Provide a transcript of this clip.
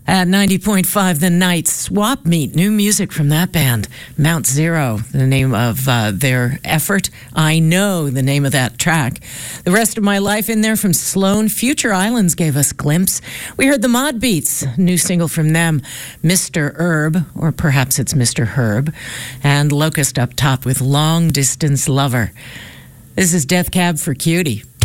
At 90.5 The Night, Swap Meet, new music from that band. Mount Zero, the name of their effort. I Know, the name of that track. The Rest of My Life in there from Sloan. Future Islands gave us Glimpse. We heard the Mod Beats, new single from them, Mr. Herb, or perhaps it's Mr. Herb. And Locust up top with Long Distance Lover. This is Death Cab for Cutie.